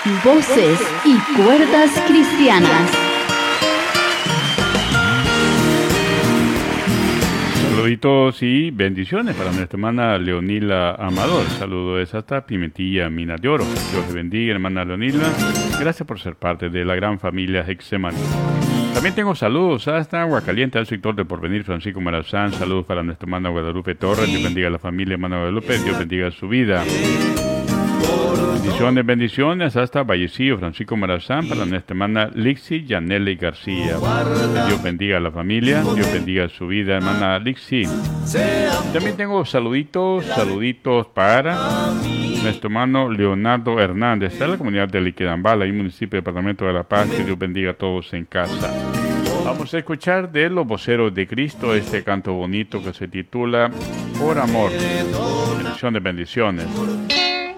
Voces y cuerdas cristianas. Saluditos y bendiciones para nuestra hermana Leonila Amador. Saludos hasta Pimentilla, Minas de Oro. Dios te bendiga, hermana Leonila. Gracias por ser parte de la gran familia Hexemaní. También tengo saludos hasta Aguacaliente, al sector de Porvenir, Francisco Marazán. Saludos para nuestra hermana Guadalupe Torres. Dios bendiga a la familia hermana Guadalupe. Dios bendiga su vida. Bendiciones hasta Vallecillo, Francisco Marazán, para nuestra hermana Lixi Yaneli García. Dios bendiga a la familia, Dios bendiga su vida, hermana Lixi. También tengo saluditos para nuestro hermano Leonardo Hernández, está en la comunidad de Liquidambala, y municipio de Departamento de La Paz. Que Dios bendiga a todos en casa. Vamos a escuchar de los voceros de Cristo este canto bonito que se titula Por Amor. Bendiciones.